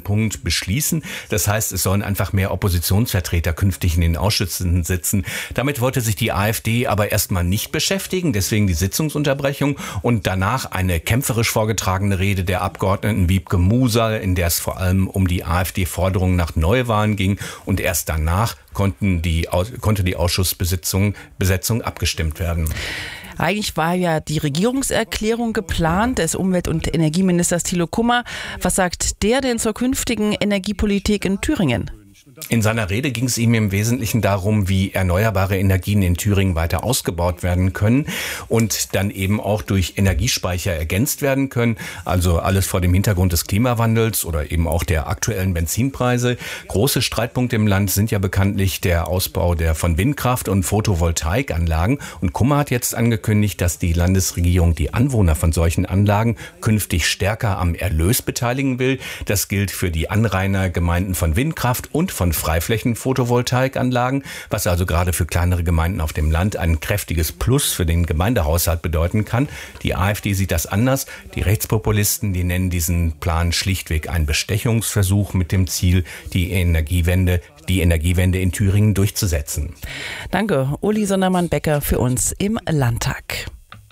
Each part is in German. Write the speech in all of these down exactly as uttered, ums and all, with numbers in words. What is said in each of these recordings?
Punkt beschließen. Das heißt, es sollen einfach mehr Oppositionsvertreter künftig in den Ausschüssen sitzen. Damit wollte sich die AfD aber erstmal nicht beschäftigen, deswegen die Sitzungsunterbrechung und danach eine kämpferisch vorgetragene Rede der Abgeordneten Wiebke Musal, in der es vor allem um die AfD-Forderungen nach Neuwahlen ging, und erst danach konnten die, konnte die Ausschussbesetzung Besetzung abgestimmt werden. Eigentlich war ja die Regierungserklärung geplant des Umwelt- und Energieministers Thilo Kummer. Was sagt der denn zur künftigen Energiepolitik in Thüringen? In seiner Rede ging es ihm im Wesentlichen darum, wie erneuerbare Energien in Thüringen weiter ausgebaut werden können und dann eben auch durch Energiespeicher ergänzt werden können. Also alles vor dem Hintergrund des Klimawandels oder eben auch der aktuellen Benzinpreise. Große Streitpunkte im Land sind ja bekanntlich der Ausbau der von Windkraft- und Photovoltaikanlagen. Und Kummer hat jetzt angekündigt, dass die Landesregierung die Anwohner von solchen Anlagen künftig stärker am Erlös beteiligen will. Das gilt für die Anrainergemeinden von Windkraft und von Freiflächen-Photovoltaikanlagen, was also gerade für kleinere Gemeinden auf dem Land ein kräftiges Plus für den Gemeindehaushalt bedeuten kann. Die AfD sieht das anders. Die Rechtspopulisten, die nennen diesen Plan schlichtweg einen Bestechungsversuch mit dem Ziel, die Energiewende, die Energiewende in Thüringen durchzusetzen. Danke, Uli Sondermann-Becker für uns im Landtag.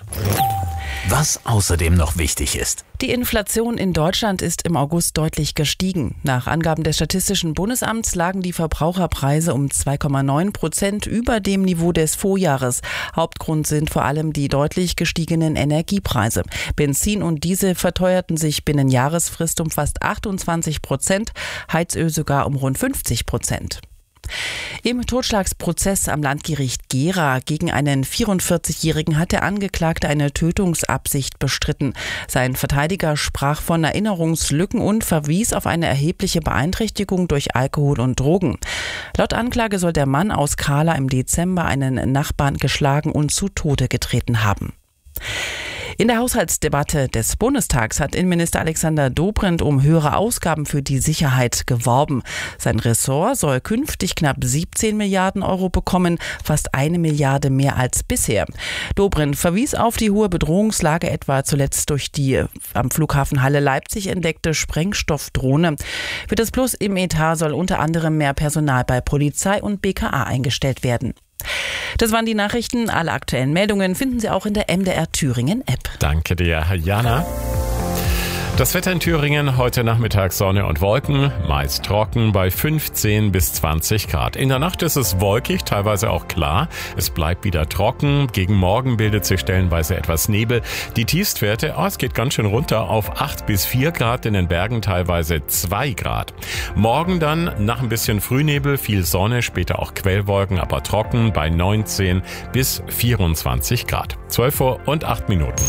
Was außerdem noch wichtig ist. Die Inflation in Deutschland ist im August deutlich gestiegen. Nach Angaben des Statistischen Bundesamts lagen die Verbraucherpreise um zwei Komma neun Prozent über dem Niveau des Vorjahres. Hauptgrund sind vor allem die deutlich gestiegenen Energiepreise. Benzin und Diesel verteuerten sich binnen Jahresfrist um fast achtundzwanzig Prozent, Heizöl sogar um rund fünfzig Prozent. Im Totschlagsprozess am Landgericht Gera gegen einen vierundvierzigjährigen hat der Angeklagte eine Tötungsabsicht bestritten. Sein Verteidiger sprach von Erinnerungslücken und verwies auf eine erhebliche Beeinträchtigung durch Alkohol und Drogen. Laut Anklage soll der Mann aus Kahla im Dezember einen Nachbarn geschlagen und zu Tode getreten haben. In der Haushaltsdebatte des Bundestags hat Innenminister Alexander Dobrindt um höhere Ausgaben für die Sicherheit geworben. Sein Ressort soll künftig knapp siebzehn Milliarden Euro bekommen, fast eine Milliarde mehr als bisher. Dobrindt verwies auf die hohe Bedrohungslage, etwa zuletzt durch die am Flughafen Halle Leipzig entdeckte Sprengstoffdrohne. Für das Plus im Etat soll unter anderem mehr Personal bei Polizei und B K A eingestellt werden. Das waren die Nachrichten. Alle aktuellen Meldungen finden Sie auch in der M D R Thüringen App. Danke dir, Jana. Das Wetter in Thüringen, heute Nachmittag Sonne und Wolken, meist trocken bei fünfzehn bis zwanzig Grad. In der Nacht ist es wolkig, teilweise auch klar. Es bleibt wieder trocken. Gegen Morgen bildet sich stellenweise etwas Nebel. Die Tiefstwerte, oh, es geht ganz schön runter auf acht bis vier Grad, in den Bergen teilweise zwei Grad. Morgen dann nach ein bisschen Frühnebel, viel Sonne, später auch Quellwolken, aber trocken bei neunzehn bis vierundzwanzig Grad. zwölf Uhr und acht Minuten.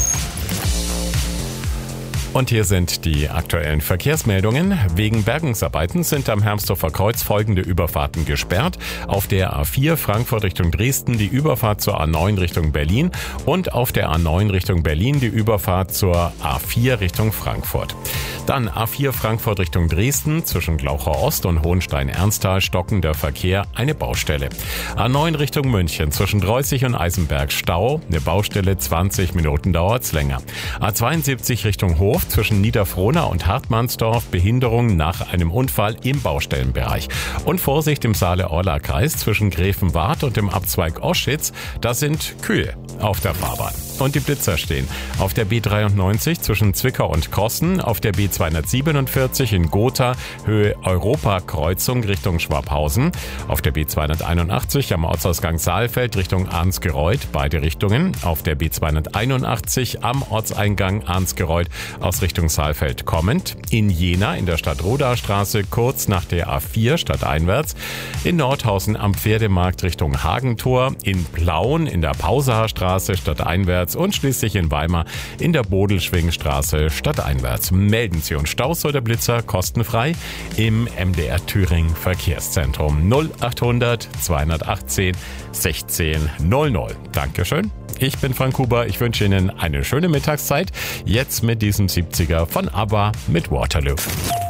Und hier sind die aktuellen Verkehrsmeldungen. Wegen Bergungsarbeiten sind am Hermsdorfer Kreuz folgende Überfahrten gesperrt. Auf der A vier Frankfurt Richtung Dresden die Überfahrt zur A neun Richtung Berlin und auf der A neun Richtung Berlin die Überfahrt zur A vier Richtung Frankfurt. Dann A vier Frankfurt Richtung Dresden zwischen Glauchau Ost und Hohenstein-Ernsthal stockender Verkehr, eine Baustelle. A neun Richtung München zwischen Dreußig und Eisenberg Stau, eine Baustelle, zwanzig Minuten dauert's länger. A zweiundsiebzig Richtung Hof zwischen Niederfrohna und Hartmannsdorf, Behinderung nach einem Unfall im Baustellenbereich. Und Vorsicht im Saale-Orla-Kreis zwischen Gräfenwart und dem Abzweig Oschitz, da sind Kühe auf der Fahrbahn. Und die Blitzer stehen auf der B dreiundneunzig zwischen Zwickau und Krossen, auf der B zweihundertsiebenundvierzig in Gotha, Höhe Europakreuzung Richtung Schwabhausen, auf der B zweihunderteinundachtzig am Ortsausgang Saalfeld Richtung Arnsgereuth, beide Richtungen, auf der B zweihunderteinundachtzig am Ortseingang Arnsgereuth aus Richtung Saalfeld kommend, in Jena in der Stadt-Roda-Straße kurz nach der A vier stadteinwärts, in Nordhausen am Pferdemarkt Richtung Hagentor, in Plauen in der Pausacher Straße stadteinwärts und schließlich in Weimar in der Bodelschwingstraße stadteinwärts. Melden Sie uns Staus oder Blitzer kostenfrei im M D R Thüringen Verkehrszentrum null achthundert zweihundertachtzehn sechzehn null null. Dankeschön. Ich bin Frank Huber. Ich wünsche Ihnen eine schöne Mittagszeit. Jetzt mit diesem siebziger von ABBA mit Waterloo.